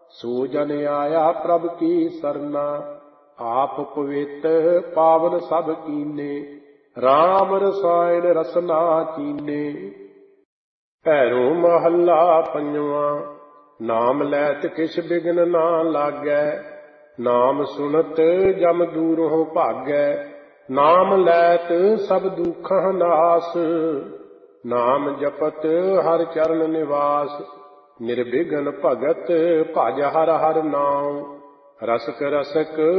ਸੋ ਜਨ ਆਇਆ ਪ੍ਰਭ ਕੀ ਸਰਨਾ। ਆਪ ਪਵਿੱਤ ਪਾਵਨ ਸਭ ਕੀਨੇ, ਰਾਮ ਰਸਾਇਣ ਰਸਨਾ ਚੀਨੇ। ਭੈਰੋ ਮਹੱਲਾ ਪੰਜਵਾਂ। ਨਾਮ ਲੈਤ ਕਿਛ ਬਿਘਨ ਨਾ ਲਾਗੈ, ਨਾਮ ਸੁਨਤ ਜਮ ਦੂਰੋਂ ਭਾਗੈ। ਨਾਮ ਲੈਤ ਸਭ ਦੁਖਾਂ ਨਾਸ, ਨਾਮ ਜਪਤ ਹਰ ਚਰਨ ਨਿਵਾਸ। ਨਿਰਬਿਘਨ ਭਗਤ ਭਜ ਹਰ ਹਰ ਨਾਉ, ਰਸਕ ਰਸਕ